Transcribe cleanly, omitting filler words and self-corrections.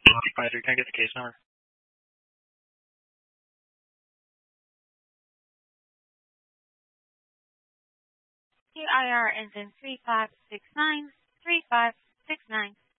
Advisor, can I get the case number? QIR ends in 3569. 3569.